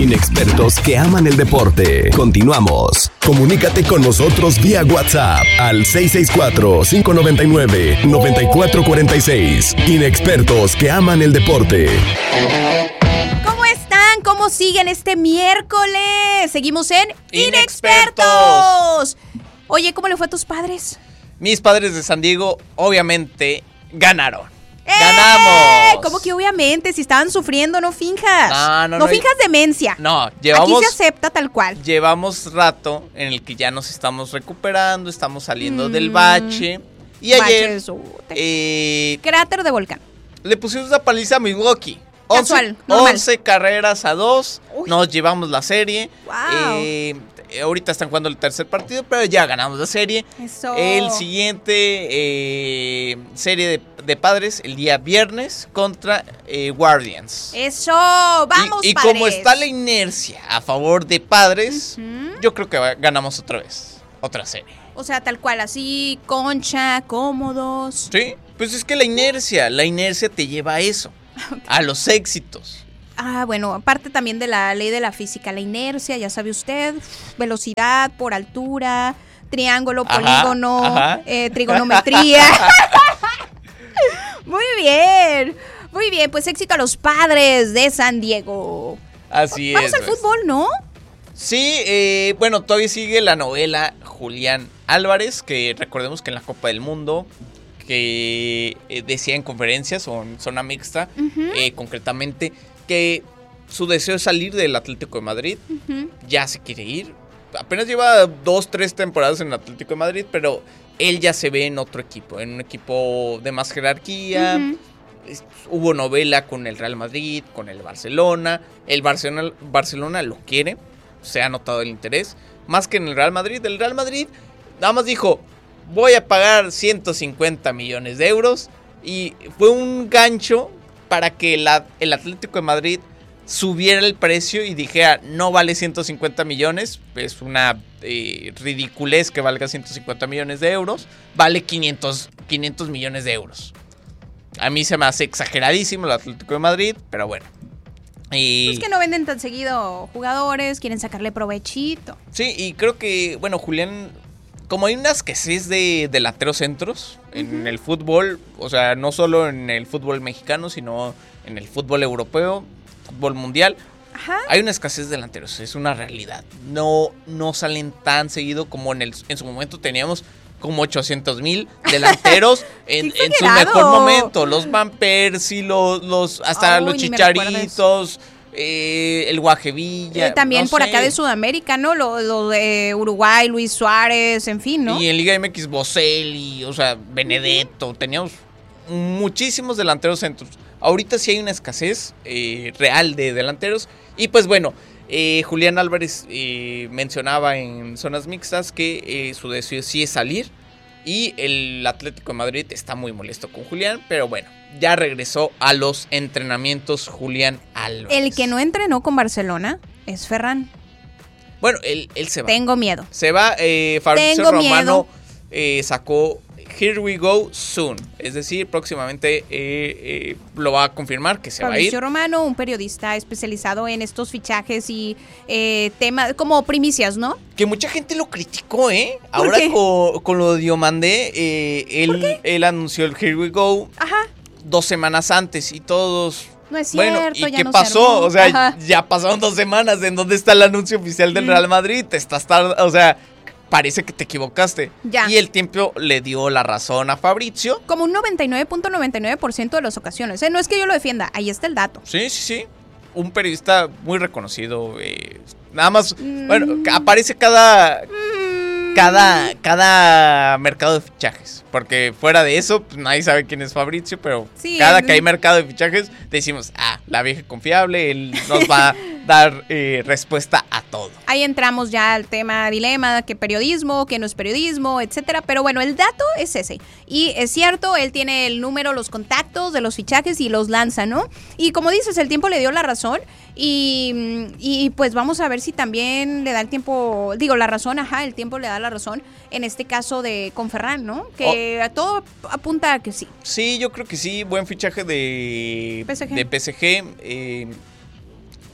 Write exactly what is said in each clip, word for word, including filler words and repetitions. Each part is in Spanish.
Inexpertos que aman el deporte. Continuamos. Comunícate con nosotros vía WhatsApp al seis seis cuatro, cinco nueve nueve, nueve cuatro cuatro seis. Inexpertos que aman el deporte. ¿Cómo están? ¿Cómo siguen este miércoles? Seguimos en Inexpertos. Inexpertos. Oye, ¿cómo le fue a tus padres? Mis padres de San Diego, obviamente, ganaron. ¡Eh! ¡Ganamos! ¿Cómo que obviamente? Si estaban sufriendo, no finjas. No, no, no. no. finjas demencia. No, llevamos... Aquí se acepta tal cual. Llevamos rato en el que ya nos estamos recuperando, estamos saliendo Mm. del bache. Y Bache ayer de su- eh, Cráter de volcán. le pusimos una paliza a Milwaukee. Casual, normal. once carreras a dos. Uy. Nos llevamos la serie. Wow. Eh, ahorita están jugando el tercer partido, pero ya ganamos la serie. Eso. El siguiente eh, serie de, de padres el día viernes contra eh, Guardians. Eso. Vamos, y, y padres. como está la inercia a favor de padres, Ujú. yo creo que va- ganamos otra vez, otra serie. O sea, tal cual, así, concha, cómodos. Sí, pues es que la inercia, la inercia te lleva a eso, a los éxitos. Ah, bueno, aparte también de la ley de la física, la inercia, ya sabe usted, velocidad por altura, triángulo, Ajá, polígono, ajá. eh, trigonometría. Muy bien, muy bien, pues éxito a los padres de San Diego. Así Vamos es. al pues. fútbol, ¿no? Sí, eh, bueno, todavía sigue la novela Julián Álvarez, que recordemos que en la Copa del Mundo, que eh, decía en conferencias o en zona mixta, Ujú. eh, concretamente, que su deseo es salir del Atlético de Madrid, Ujú. ya se quiere ir. Apenas lleva dos, tres temporadas en el Atlético de Madrid, pero él ya se ve en otro equipo, en un equipo de más jerarquía. Ujú. Es- Hubo novela con el Real Madrid, con el Barcelona. El Barcelona, Barcelona lo quiere, se ha notado el interés. Más que en el Real Madrid. El Real Madrid nada más dijo, voy a pagar ciento cincuenta millones de euros. Y fue un gancho para que el, a- el Atlético de Madrid subiera el precio y dijera, no vale ciento cincuenta millones. Es una eh, ridiculez que valga ciento cincuenta millones de euros. Vale quinientos, quinientos millones de euros. A mí se me hace exageradísimo el Atlético de Madrid, pero bueno. Y Pues que no venden tan seguido jugadores, quieren sacarle provechito. sí, y creo que, bueno, Julián, como hay una escasez de delanteros centros en Ujú. el fútbol, o sea, no solo en el fútbol mexicano, sino en el fútbol europeo, fútbol mundial, Ajá. hay una escasez de delanteros, es una realidad. No, no salen tan seguido como en, el, en su momento teníamos como ochocientos mil delanteros en, ¡Qué en su exagerado! mejor momento. Los Van Persie, los, los, hasta Ay, los ni me Chicharitos, eh, el Guajevilla. Eh, también no por sé. acá de Sudamérica, ¿no? Lo, lo de Uruguay, Luis Suárez, en fin, ¿no? Y en Liga M X, Boselli, o sea, Benedetto. Teníamos muchísimos delanteros centros. Ahorita sí hay una escasez eh, real de delanteros. Y pues bueno, eh, Julián Álvarez eh, mencionaba en zonas mixtas que eh, su deseo sí es salir. Y el Atlético de Madrid está muy molesto con Julián. Pero bueno, ya regresó a los entrenamientos Julián Álvarez. El que no entrenó con Barcelona es Ferran. Bueno, él, él se va. Tengo miedo. Se va, eh, Fabrizio Tengo Romano eh, sacó Here We Go Soon. Es decir, próximamente eh, eh, lo va a confirmar que se Fabricio va a ir. Romano, un periodista especializado en estos fichajes y eh, temas como primicias, ¿no? Que mucha gente lo criticó, ¿eh? Ahora qué? con, con lo de Diomandé, eh, él, él anunció el Here We Go Ajá. dos semanas antes y todos... No es Bueno, cierto, ¿y ya qué no se pasó? armó. O sea, Ajá. ya pasaron dos semanas. ¿En dónde está el anuncio oficial del Mm. Real Madrid? Te estás tard- o sea, parece que te equivocaste. Ya. Y el tiempo le dio la razón a Fabrizio. Como un noventa y nueve punto noventa y nueve por ciento de las ocasiones. ¿eh? No es que yo lo defienda, ahí está el dato. Sí, sí, sí. Un periodista muy reconocido. eh, nada más, Mm. bueno, ca- aparece cada, cada, cada mercado de fichajes. Porque fuera de eso, pues nadie sabe quién es Fabrizio, pero Sí, cada es- que hay mercado de fichajes, decimos, ah, la vieja confiable, él nos va a dar eh, respuesta a todo. Ahí entramos ya al tema dilema, que periodismo, que no es periodismo, etcétera. Pero bueno, el dato es ese. Y es cierto, él tiene el número, los contactos de los fichajes y los lanza, ¿no? Y como dices, el tiempo le dio la razón. Y, y pues vamos a ver si también le da el tiempo, digo, la razón, ajá, el tiempo le da la razón en este caso de con Ferran, ¿no? Que a todo apunta a que sí. Sí, yo creo que sí, buen fichaje de P S G. de P S G. eh,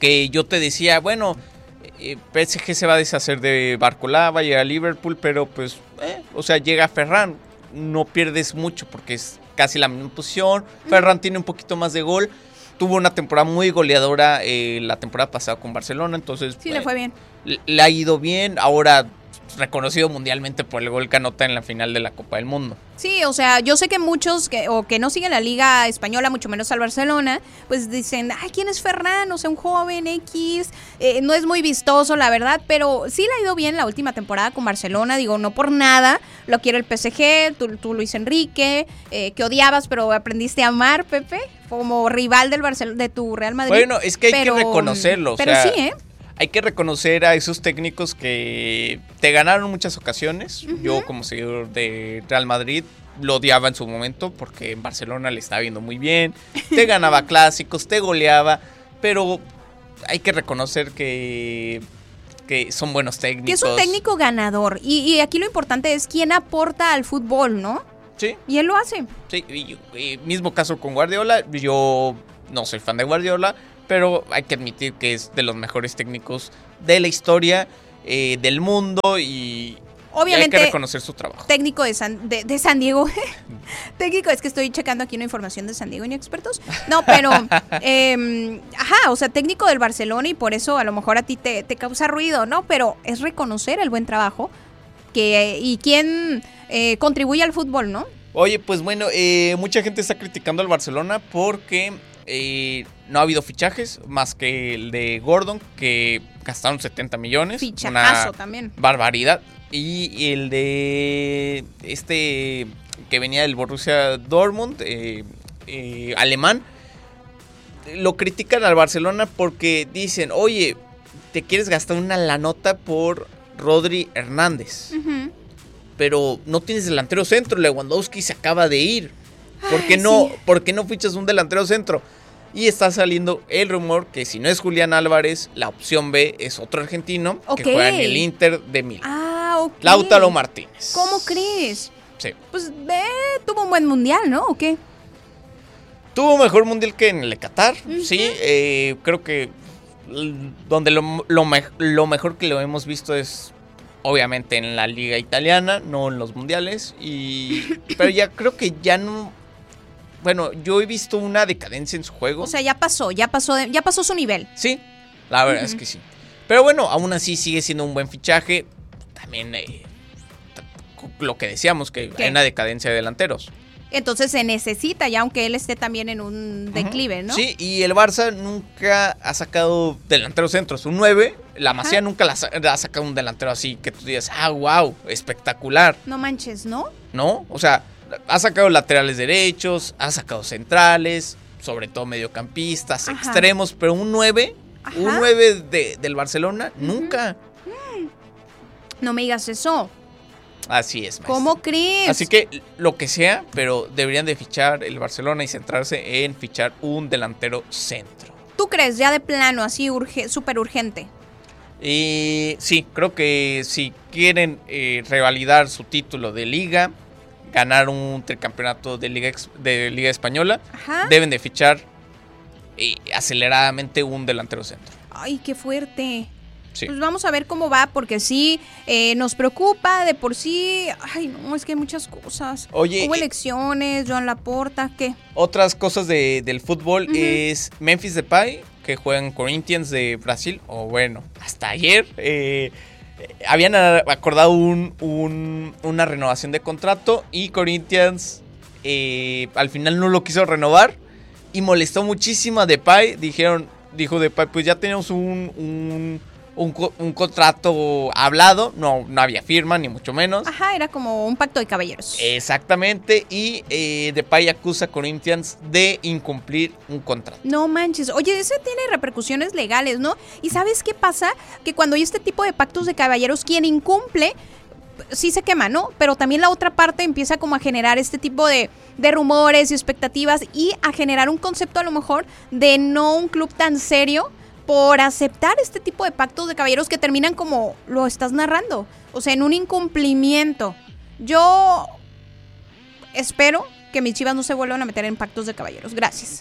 que yo te decía, bueno, eh, P S G se va a deshacer de Barcola, va a llegar a Liverpool, pero pues, eh, o sea, llega Ferran, no pierdes mucho porque es casi la misma posición. Uh-huh. Ferran tiene un poquito más de gol, tuvo una temporada muy goleadora eh, la temporada pasada con Barcelona, entonces... Sí, eh, le fue bien. Le, le ha ido bien, ahora reconocido mundialmente por el gol que anota en la final de la Copa del Mundo. Sí, o sea, yo sé que muchos que, o que no siguen la Liga Española, mucho menos al Barcelona, pues dicen, ay, ¿quién es Ferran? O sea, un joven X, eh, no es muy vistoso, la verdad, pero sí le ha ido bien la última temporada con Barcelona, digo, no por nada, lo quiere el P S G, tú, tú Luis Enrique, eh, que odiabas, pero aprendiste a amar, Pepe, como rival del Barcelona, de tu Real Madrid. Bueno, es que hay pero, que reconocerlo, o pero sea, sí, ¿eh? Hay que reconocer a esos técnicos que te ganaron muchas ocasiones. Uh-huh. Yo, como seguidor de Real Madrid, lo odiaba en su momento porque en Barcelona le estaba viendo muy bien. Te ganaba clásicos, te goleaba, pero hay que reconocer que, que son buenos técnicos. Que es un técnico ganador. Y, y aquí lo importante es quién aporta al fútbol, ¿no? Sí. Y él lo hace. Sí, y, y mismo caso con Guardiola. Yo no soy fan de Guardiola, pero hay que admitir que es de los mejores técnicos de la historia, eh, del mundo, y, obviamente, y hay que reconocer su trabajo. Técnico de San, de, de San Diego. Técnico, es que estoy checando aquí una información de San Diego Inexpertos. No, pero, eh, ajá, o sea, técnico del Barcelona, y por eso a lo mejor a ti te, te causa ruido, ¿no? Pero es reconocer el buen trabajo que y quién eh, contribuye al fútbol, ¿no? Oye, pues bueno, eh, mucha gente está criticando al Barcelona porque... Eh, no ha habido fichajes más que el de Gordon, que gastaron setenta millones. Fichajazo una también. Barbaridad. Y el de este que venía del Borussia Dortmund, eh, eh, alemán. Lo critican al Barcelona porque dicen, oye, te quieres gastar una lanota por Rodri Hernández. Uh-huh. Pero no tienes delantero centro, Lewandowski se acaba de ir. ¿Por qué, no, sí. ¿Por qué no fichas un delantero centro? Y está saliendo el rumor que si no es Julián Álvarez, la opción B es otro argentino, okay, que juega en el Inter de Milán. Ah, ok. Lautaro Martínez. ¿Cómo crees? Sí. Pues eh, tuvo un buen mundial, ¿no? ¿O qué? Tuvo mejor mundial que en el de Qatar, uh-huh. sí. Eh, creo que donde lo, lo, me, lo mejor que lo hemos visto es... obviamente en la liga italiana, no en los mundiales. Y pero ya creo que ya no... Bueno, yo he visto una decadencia en su juego. O sea, ya pasó, ya pasó, de, ya pasó su nivel. Sí, la verdad uh-huh. es que sí. Pero bueno, aún así sigue siendo un buen fichaje. También eh, lo que decíamos, que ¿qué? Hay una decadencia de delanteros. Entonces se necesita ya, aunque él esté también en un declive, ¿no? Sí, y el Barça nunca ha sacado delanteros centros. Un nueve, la Masía Ajá. nunca la ha sacado un delantero así que tú digas, ah, wow, espectacular. No manches, ¿no? No, o sea, ha sacado laterales derechos, ha sacado centrales, sobre todo mediocampistas, Ajá. extremos, pero un nueve, Ajá. un nueve de, del Barcelona, uh-huh. nunca. No me digas eso. Así es, maestro. ¿Cómo crees? Así que lo que sea, pero deberían de fichar el Barcelona y centrarse en fichar un delantero centro. ¿Tú crees ya de plano, así urge, súper urgente? Y sí, creo que si quieren eh, revalidar su título de liga, ganar un tricampeonato de liga, de liga española, Ajá. deben de fichar eh, aceleradamente un delantero centro. Ay, qué fuerte. Sí. Pues vamos a ver cómo va, porque sí, eh, nos preocupa de por sí. Ay, no, es que hay muchas cosas. Oye, hubo elecciones, Joan Laporta, ¿qué? Otras cosas de, del fútbol uh-huh. es Memphis Depay, que juega en Corinthians de Brasil, o bueno, hasta ayer eh, habían acordado un, un, una renovación de contrato y Corinthians eh, al final no lo quiso renovar y molestó muchísimo a Depay. Dijeron, dijo Depay, pues ya tenemos un... un Un, un contrato hablado, no, no había firma, ni mucho menos. Ajá, era como un pacto de caballeros. Exactamente, y eh, Depay acusa a Corinthians de incumplir un contrato. No manches, oye, eso tiene repercusiones legales, ¿no? ¿Y sabes qué pasa? Que cuando hay este tipo de pactos de caballeros, quien incumple, sí se quema, ¿no? Pero también la otra parte empieza como a generar este tipo de, de rumores y expectativas y a generar un concepto a lo mejor de no un club tan serio por aceptar este tipo de pactos de caballeros que terminan como lo estás narrando, o sea, en un incumplimiento. Yo espero que mis Chivas no se vuelvan a meter en pactos de caballeros. Gracias.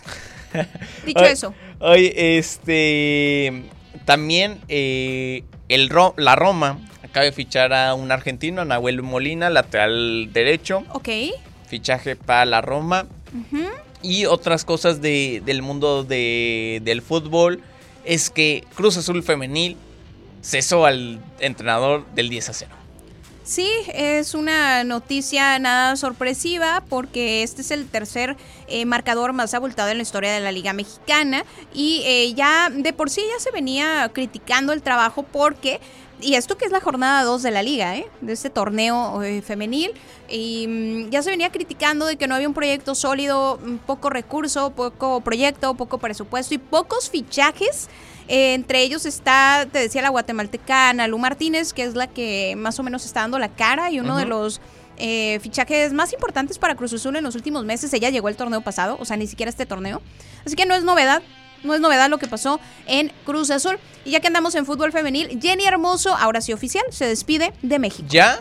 Dicho Oye, eso. Oye, este... También eh, el Ro- la Roma acaba de fichar a un argentino, Nahuel Molina, lateral derecho. Ok. Fichaje para la Roma. Ujú. Y otras cosas de, del mundo de, del fútbol es que Cruz Azul Femenil cesó al entrenador del diez a cero. Sí, es una noticia nada sorpresiva porque este es el tercer eh, marcador más abultado en la historia de la Liga Mexicana y eh, ya de por sí ya se venía criticando el trabajo porque, y esto que es la jornada dos de la Liga, ¿eh? De este torneo eh, femenil, y mm, ya se venía criticando de que no había un proyecto sólido, mm, poco recurso, poco proyecto, poco presupuesto y pocos fichajes. Eh, entre ellos está, te decía, la guatemalteca Ana Lu Martínez, que es la que más o menos está dando la cara y uno uh-huh. de los eh, fichajes más importantes para Cruz Azul en los últimos meses. Ella llegó el torneo pasado, o sea, ni siquiera este torneo. Así que no es novedad, no es novedad lo que pasó en Cruz Azul. Y ya que andamos en fútbol femenil, Jenny Hermoso, ahora sí oficial, se despide de México. ¿Ya?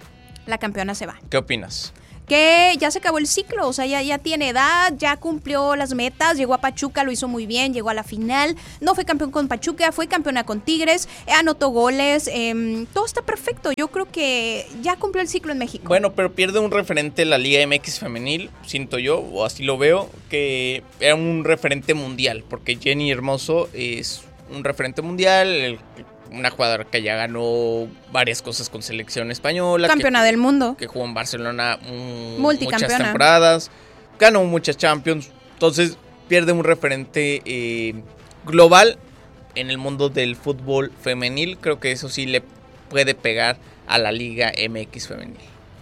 La campeona se va. ¿Qué opinas? Que ya se acabó el ciclo, o sea, ya, ya tiene edad, ya cumplió las metas, llegó a Pachuca, lo hizo muy bien, llegó a la final, no fue campeón con Pachuca, fue campeona con Tigres, anotó goles, eh, todo está perfecto, yo creo que ya cumplió el ciclo en México. Bueno, pero pierde un referente la Liga M X femenil, siento yo, o así lo veo, que era un referente mundial, porque Jenny Hermoso es un referente mundial, el, una jugadora que ya ganó varias cosas con selección española. Campeona que, del mundo. Que jugó en Barcelona um, Multicampeona. Muchas temporadas. Ganó muchas Champions. Entonces pierde un referente eh, global en el mundo del fútbol femenil. Creo que eso sí le puede pegar a la Liga M X femenil.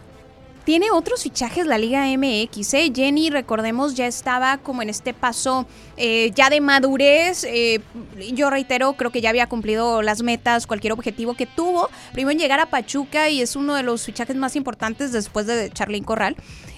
Tiene otros fichajes la Liga M X, ¿eh? Jenny, recordemos, ya estaba como en este paso eh, ya de madurez. Eh, yo reitero, creo que ya había cumplido las metas, cualquier objetivo que tuvo. Primero en llegar a Pachuca y es uno de los fichajes más importantes después de Charlyn Corral.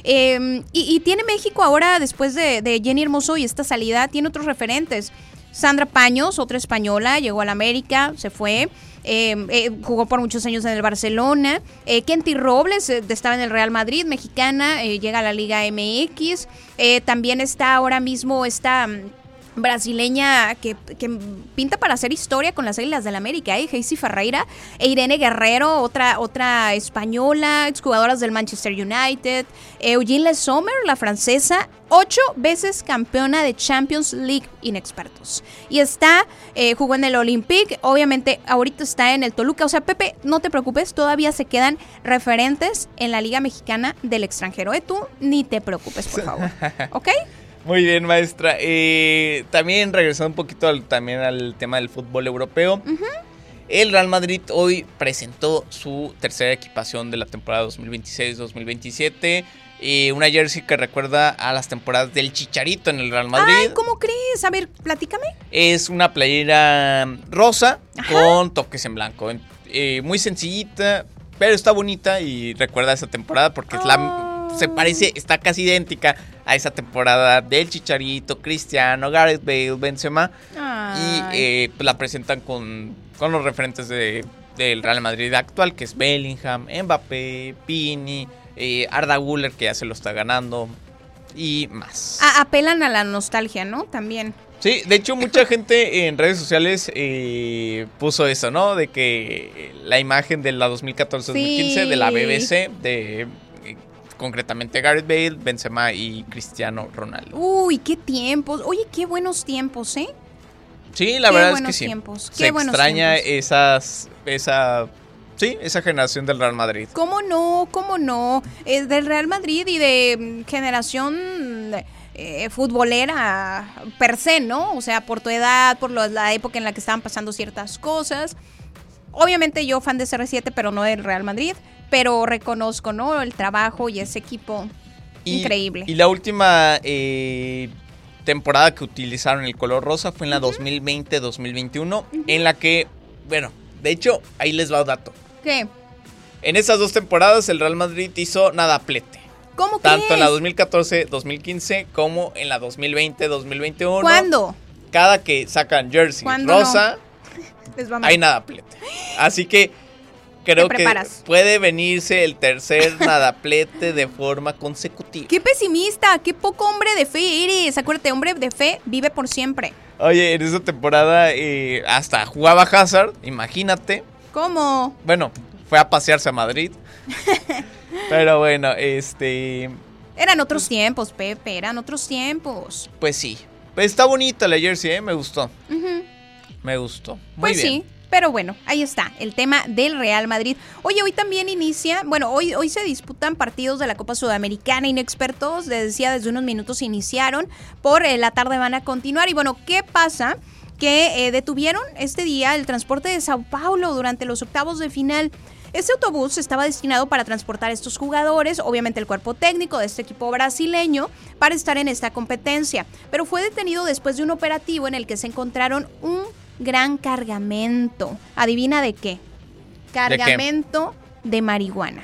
Eh, y, y tiene México ahora, después de, de Jenny Hermoso y esta salida, tiene otros referentes. Sandra Paños, otra española, llegó al América, se fue. Eh, eh, jugó por muchos años en el Barcelona. eh, Kenty Robles eh, estaba en el Real Madrid, mexicana, eh, llega a la Liga M X. eh, también está ahora mismo esta um, brasileña que, que pinta para hacer historia con las Águilas del América, ¿eh? Heisy Ferreira e Irene Guerrero, otra, otra española, exjugadoras del Manchester United. eh, Eugene Le Sommer, la francesa, ocho veces campeona de Champions League, inexpertos. Y está, eh, jugó en el Olympique, obviamente ahorita está en el Toluca. O sea, Pepe, no te preocupes, todavía se quedan referentes en la Liga Mexicana del extranjero. ¿eh? Tú ni te preocupes, por favor. ¿Ok? Muy bien, maestra. Eh, también regresando un poquito al, también al tema del fútbol europeo. Uh-huh. El Real Madrid hoy presentó su tercera equipación de la temporada dos mil veintiséis dos mil veintisiete. Eh, una jersey que recuerda a las temporadas del Chicharito en el Real Madrid. Ay, ¿cómo crees? A ver, platícame. Es una playera rosa. Ajá. Con toques en blanco. Eh, muy sencillita, pero está bonita y recuerda a esa temporada porque oh. es la... Se parece, está casi idéntica a esa temporada del Chicharito, Cristiano, Gareth Bale, Benzema. Ay. Y eh, pues la presentan con, con los referentes de, del Real Madrid actual, que es Bellingham, Mbappé, Pini, eh, Arda Güler, que ya se lo está ganando, y más. A- apelan a la nostalgia, ¿no? También. Sí, de hecho mucha gente en redes sociales eh, puso eso, ¿no? De que la imagen de la dos mil catorce dos mil quince sí. de la B B C, de... concretamente Gareth Bale, Benzema y Cristiano Ronaldo. Uy, qué tiempos. Oye, qué buenos tiempos, ¿eh? Sí, la qué verdad es que sí. Tiempos. Se qué buenos extraña tiempos. esas, esa, sí, esa generación del Real Madrid. ¿Cómo no? ¿Cómo no? Es del Real Madrid y de generación eh, futbolera per se, ¿no? O sea, por tu edad, por lo, la época en la que estaban pasando ciertas cosas. Obviamente yo fan de C R siete, pero no del Real Madrid. Pero reconozco, ¿no? El trabajo y ese equipo y, increíble. Y la última eh, temporada que utilizaron el color rosa fue en la uh-huh. dos mil veinte dos mil veintiuno, uh-huh. en la que, bueno, de hecho, ahí les va un dato. ¿Qué? En esas dos temporadas el Real Madrid hizo nadaplete. ¿Cómo Tanto crees? en la dos mil catorce dos mil quince como en la dos mil veinte dos mil veintiuno. ¿Cuándo? Cada que sacan jersey rosa, no? hay nadaplete. Así que... creo te que preparas. puede venirse el tercer nadaplete de forma consecutiva. ¡Qué pesimista! ¡Qué poco hombre de fe eres! Acuérdate, hombre de fe vive por siempre. Oye, en esa temporada eh, hasta jugaba Hazard, imagínate. ¿Cómo? Bueno, fue a pasearse a Madrid. Pero bueno, este... Eran otros tiempos, Pepe, eran otros tiempos. Pues sí. Pues está bonita la jersey, ¿eh? Me gustó. Uh-huh. Me gustó. Muy Pues bien. sí, pero bueno, ahí está, el tema del Real Madrid. Oye, hoy también inicia, bueno, hoy, hoy se disputan partidos de la Copa Sudamericana. Inexpertos, les decía, desde unos minutos iniciaron, por eh, la tarde van a continuar. Y bueno, ¿qué pasa? Que eh, detuvieron este día el transporte de Sao Paulo durante los octavos de final. Este autobús estaba destinado para transportar a estos jugadores, obviamente el cuerpo técnico de este equipo brasileño, para estar en esta competencia. Pero fue detenido después de un operativo en el que se encontraron un gran cargamento. ¿Adivina de qué? Cargamento de, de marihuana.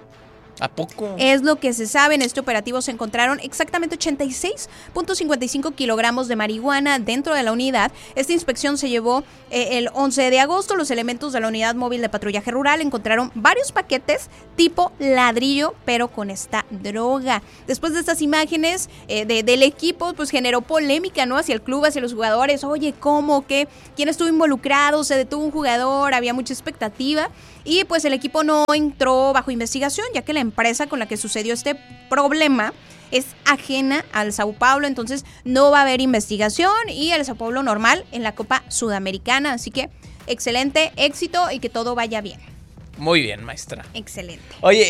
¿A poco? Es lo que se sabe. En este operativo se encontraron exactamente ochenta y seis punto cincuenta y cinco kilogramos de marihuana dentro de la unidad. Esta inspección se llevó eh, el once de agosto. Los elementos de la unidad móvil de patrullaje rural encontraron varios paquetes tipo ladrillo, pero con esta droga. Después de estas imágenes eh, de, del equipo, pues generó polémica, ¿no? Hacia el club, hacia los jugadores. Oye, ¿cómo? ¿Qué? ¿Quién estuvo involucrado? ¿Se detuvo un jugador? Había mucha expectativa. Y pues el equipo no entró bajo investigación, ya que la empresa con la que sucedió este problema es ajena al Sao Paulo, entonces no va a haber investigación y el Sao Paulo normal en la Copa Sudamericana. Así que excelente éxito y que todo vaya bien. Muy bien, maestra. Excelente. Oye,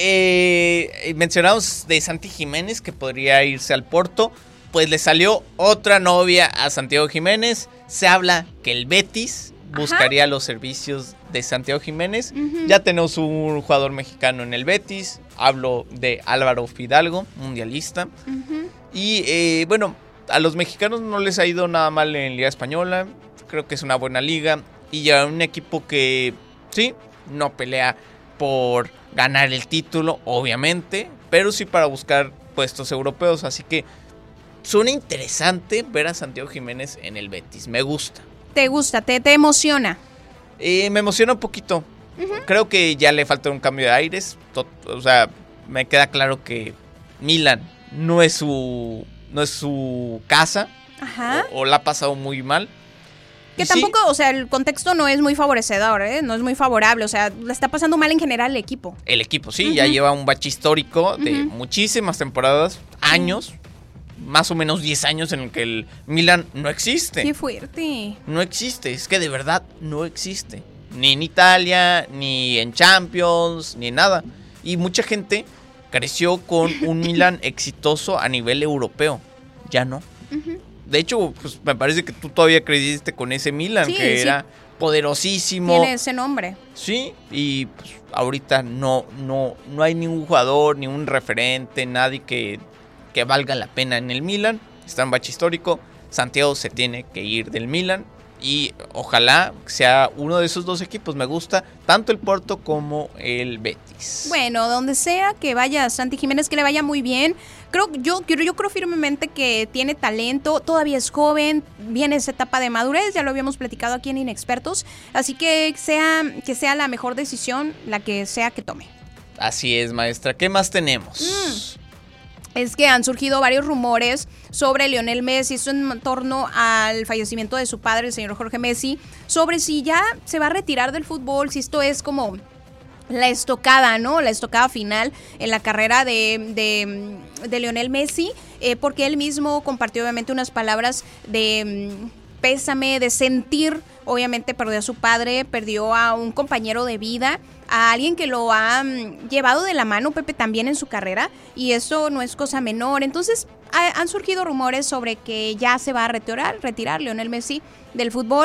eh, mencionamos de Santi Jiménez que podría irse al Porto. Pues le salió otra novia a Santiago Jiménez. Se habla que el Betis buscaría Ajá. los servicios de Santiago Jiménez. Uh-huh. Ya tenemos un jugador mexicano en el Betis. Hablo de Álvaro Fidalgo, mundialista. Uh-huh. Y eh, bueno, a los mexicanos no les ha ido nada mal en Liga Española. Creo que es una buena liga. Y ya un equipo que, sí, no pelea por ganar el título, obviamente, pero sí para buscar puestos europeos. Así que suena interesante ver a Santiago Jiménez en el Betis. Me gusta. ¿Te gusta? ¿Te, te emociona? Eh, me emociona un poquito. Uh-huh. Creo que ya le falta un cambio de aires. O sea, me queda claro que Milan no es su, no es su casa. Ajá. O, o la ha pasado muy mal. Que y tampoco, sí, o sea, el contexto no es muy favorecedor, ¿eh? No es muy favorable. O sea, la está pasando mal en general el equipo. El equipo, sí. Uh-huh. Ya lleva un bache histórico de uh-huh. muchísimas temporadas, años. Uh-huh. Más o menos diez años en el que el Milan no existe. ¡Qué fuerte! No existe, es que de verdad no existe. Ni en Italia, ni en Champions, ni en nada. Y mucha gente creció con un Milan exitoso a nivel europeo. Ya no. Uh-huh. De hecho, pues me parece que tú todavía creciste con ese Milan, sí, que sí. era poderosísimo. Tiene ese nombre. Sí, y pues ahorita no, no, no hay ningún jugador, ni un referente, nadie que... que valga la pena en el Milan. Está en bache histórico. Santiago se tiene que ir del Milan y ojalá sea uno de esos dos equipos. Me gusta tanto el Porto como el Betis. Bueno, donde sea que vaya Santi Jiménez, que le vaya muy bien. Creo, yo, yo creo firmemente que tiene talento, todavía es joven, viene esa etapa de madurez, ya lo habíamos platicado aquí en Inexpertos, así que sea, que sea la mejor decisión, la que sea que tome. Así es, maestra. ¿Qué más tenemos? Mm. Es que han surgido varios rumores sobre Lionel Messi, esto en torno al fallecimiento de su padre, el señor Jorge Messi, sobre si ya se va a retirar del fútbol, si esto es como la estocada, ¿no? La estocada final en la carrera de, de, de Lionel Messi, eh, porque él mismo compartió obviamente unas palabras de pésame, de sentir, obviamente perdió a su padre, perdió a un compañero de vida, a alguien que lo ha um, llevado de la mano, Pepe, también en su carrera, y eso no es cosa menor. Entonces ha, han surgido rumores sobre que ya se va a retirar, retirar Lionel Messi del fútbol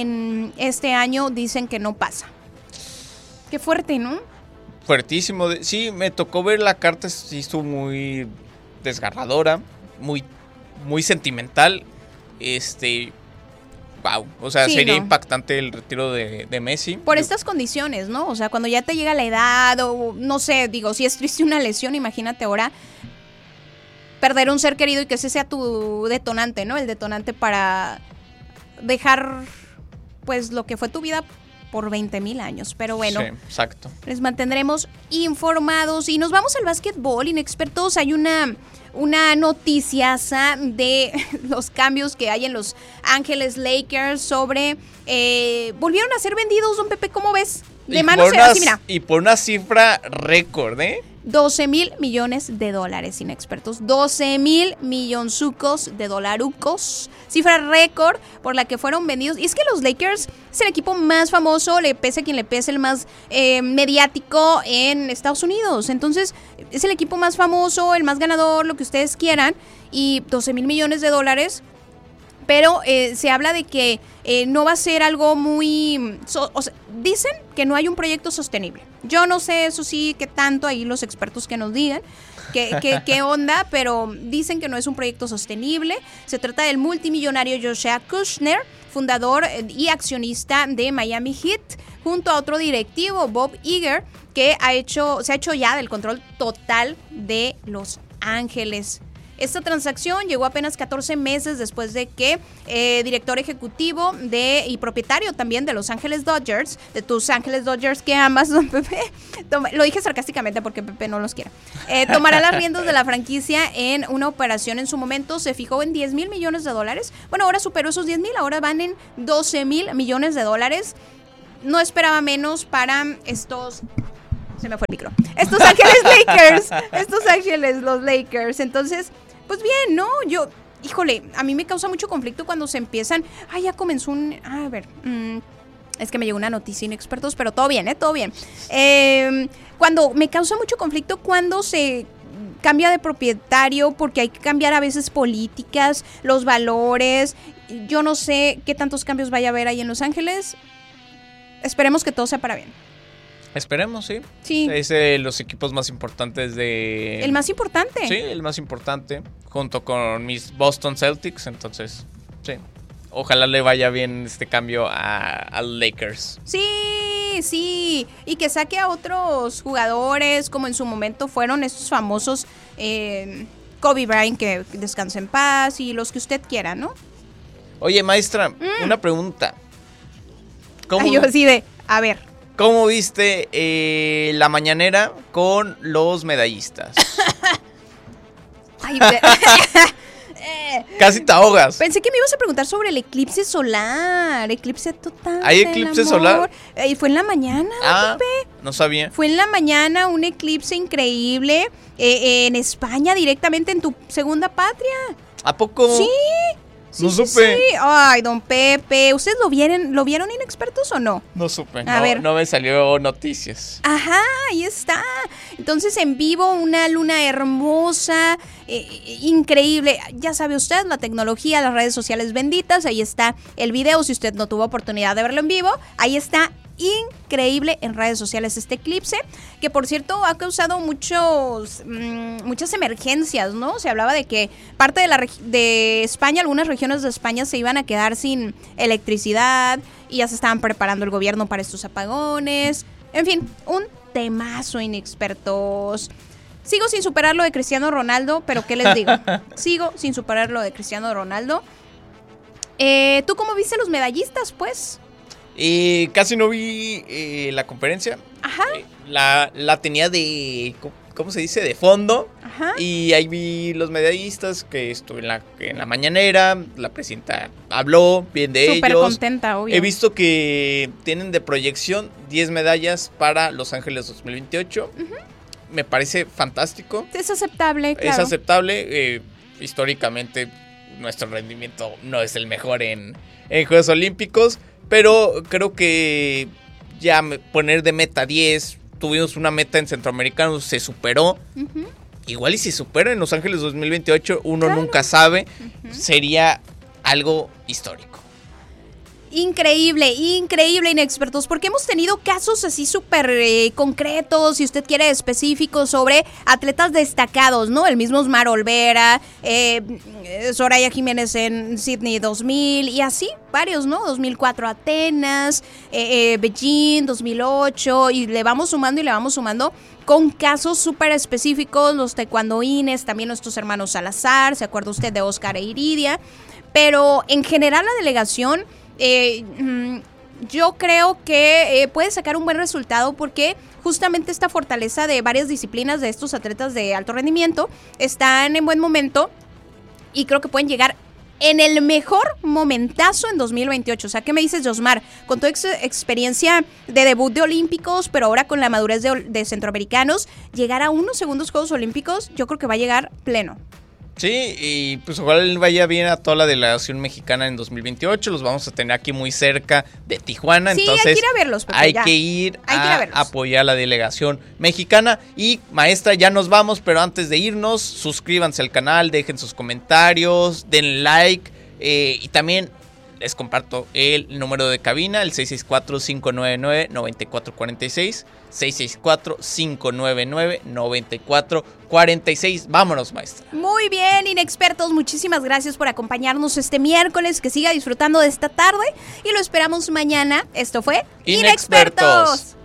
en este año. Dicen que no pasa. Qué fuerte, ¿no? Fuertísimo. Sí, me tocó ver la carta, sí estuvo muy desgarradora, muy, muy sentimental. Este... Wow, o sea, sí, sería no. impactante el retiro de, de Messi. Por Yo... estas condiciones, ¿no? O sea, cuando ya te llega la edad o no sé, digo, si es triste una lesión, imagínate ahora perder un ser querido y que ese sea tu detonante, ¿no? El detonante para dejar, pues, lo que fue tu vida por veinte mil años. Pero bueno, sí, exacto. Les mantendremos informados. Y nos vamos al básquetbol, inexpertos. Hay una, una noticiaza de los cambios que hay en Los Ángeles Lakers sobre... Eh, volvieron a ser vendidos, don Pepe, ¿cómo ves? De y manos, por una, así, mira. Y por una cifra récord, ¿eh? doce mil millones de dólares, inexpertos. doce mil millonzucos de dolarucos. Cifra récord por la que fueron vendidos. Y es que los Lakers es el equipo más famoso, le pese a quien le pese, el más eh, mediático en Estados Unidos. Entonces, es el equipo más famoso, el más ganador, lo que ustedes quieran. Y doce mil millones de dólares. Pero eh, se habla de que eh, no va a ser algo muy... So, o sea, dicen que no hay un proyecto sostenible. Yo no sé, eso sí, qué tanto, ahí los expertos que nos digan qué, qué, qué onda, pero dicen que no es un proyecto sostenible. Se trata del multimillonario Joshua Kushner, fundador y accionista de Miami Heat, junto a otro directivo, Bob Iger, que ha hecho, se ha hecho ya del control total de Los Ángeles. Esta transacción llegó apenas catorce meses después de que eh, director ejecutivo de y propietario también de Los Ángeles Dodgers, de tus Ángeles Dodgers que amas, don Pepe, toma, lo dije sarcásticamente porque Pepe no los quiere, eh, tomará las riendas de la franquicia en una operación. En su momento se fijó en diez mil millones de dólares. Bueno, ahora superó esos diez mil, ahora van en doce mil millones de dólares. No esperaba menos para estos... Se me fue el micro. Estos Ángeles Lakers. Estos Ángeles, los Lakers. Entonces... Pues bien, ¿no? Yo, híjole, a mí me causa mucho conflicto cuando se empiezan... Ah, ya comenzó un... A ver, mmm, es que me llegó una noticia inexpertos, pero todo bien, ¿eh? Todo bien. Eh, cuando me causa mucho conflicto cuando se cambia de propietario, porque hay que cambiar a veces políticas, los valores. Yo no sé qué tantos cambios vaya a haber ahí en Los Ángeles. Esperemos que todo sea para bien. Esperemos, sí. Sí. Es de los equipos más importantes de... El más importante. Sí, el más importante, junto con mis Boston Celtics, entonces, sí. Ojalá le vaya bien este cambio a, a Lakers. Sí, sí. Y que saque a otros jugadores, como en su momento fueron estos famosos eh, Kobe Bryant, que descanse en paz, y los que usted quiera, ¿no? Oye, maestra, mm. una pregunta. ¿Cómo? Ay, yo así de, a ver... ¿Cómo viste eh, la mañanera con los medallistas? Ay, casi te ahogas. Pensé que me ibas a preguntar sobre el eclipse solar. Eclipse total. ¿Hay eclipse solar? Y fue en la mañana, ah, Pepe. No sabía. Fue en la mañana un eclipse increíble eh, en España, directamente en tu segunda patria. ¿A poco? Sí. Sí, no sí, supe. Sí. Ay, don Pepe, ¿ustedes lo vieron, lo vieron inexpertos o no? No supe. A no, ver. no me salió noticias. Ajá, ahí está. Entonces en vivo una luna hermosa, eh, increíble. Ya sabe usted, la tecnología, las redes sociales benditas. Ahí está el video. Si usted no tuvo oportunidad de verlo en vivo, ahí está. Increíble en redes sociales este eclipse, que por cierto ha causado muchos mmm, muchas emergencias, ¿no? Se hablaba de que parte de la reg- de España, algunas regiones de España se iban a quedar sin electricidad y ya se estaban preparando el gobierno para estos apagones. En fin, un temazo, inexpertos. Sigo sin superar lo de Cristiano Ronaldo, pero ¿qué les digo? Sigo sin superar lo de Cristiano Ronaldo. Eh, ¿Tú cómo viste los medallistas, pues? Eh, casi no vi eh, la conferencia. Ajá. Eh, la, la tenía de, ¿cómo se dice? De fondo. Ajá. Y ahí vi los medallistas que estuve en la, en la mañanera. La presidenta habló bien de Súper ellos. contenta, obvio. He visto que tienen de proyección diez medallas para Los Ángeles dos mil veintiocho. Uh-huh. Me parece fantástico. Es aceptable, claro. Es aceptable. Eh, históricamente nuestro rendimiento no es el mejor en, en Juegos Olímpicos. Pero creo que ya poner de meta diez, tuvimos una meta en Centroamericanos, se superó. Uh-huh. Igual y si supera en Los Ángeles dos mil veintiocho, uno claro. nunca sabe, uh-huh. sería algo histórico. Increíble, increíble, inexpertos, porque hemos tenido casos así súper eh, concretos, si usted quiere específicos, sobre atletas destacados, ¿no? El mismo Osmar Olvera, eh, Soraya Jiménez en Sydney dos mil y así, varios, ¿no? dos mil cuatro Atenas, eh, eh, Beijing dos mil ocho y le vamos sumando y le vamos sumando con casos súper específicos, los taekwondoines, también nuestros hermanos Salazar, ¿se acuerda usted de Oscar e Iridia? Pero en general la delegación... Eh, yo creo que eh, puede sacar un buen resultado porque justamente esta fortaleza de varias disciplinas de estos atletas de alto rendimiento están en buen momento y creo que pueden llegar en el mejor momentazo en dos mil veintiocho. O sea, ¿qué me dices, Josmar? Con tu ex experiencia de debut de olímpicos, pero ahora con la madurez de, de centroamericanos, llegar a unos segundos Juegos Olímpicos, yo creo que va a llegar pleno. Sí, y pues ojalá le vaya bien a toda la delegación mexicana en dos mil veintiocho. Los vamos a tener aquí muy cerca de Tijuana. Sí, entonces hay que ir a verlos. Pepe, hay ya. que ir hay a, que ir a verlos. apoyar a la delegación mexicana. Y maestra, ya nos vamos, pero antes de irnos, suscríbanse al canal, dejen sus comentarios, den like eh, y también les comparto el número de cabina, el seis seis cuatro, cinco nueve nueve, nueve cuatro cuatro seis, seis seis cuatro, cinco nueve nueve, nueve cuatro cuatro seis. Vámonos, maestra. Muy bien, inexpertos, muchísimas gracias por acompañarnos este miércoles. Que siga disfrutando de esta tarde y lo esperamos mañana. Esto fue Inexpertos. Inexpertos.